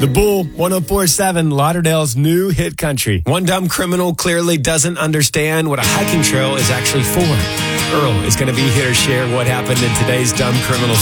The Bull, 104.7, Lauderdale's new hit country. One dumb criminal clearly doesn't understand what a hiking trail is actually for. Earl is going to be here to share what happened in today's Dumb Criminal